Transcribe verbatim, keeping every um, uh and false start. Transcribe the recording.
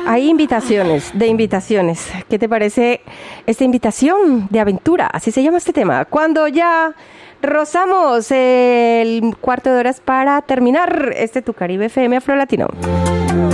Hay invitaciones, de invitaciones. ¿Qué te parece esta invitación de aventura? Así se llama este tema. Cuando ya rozamos el cuarto de horas para terminar este Tu Caribe F M Afro Latino.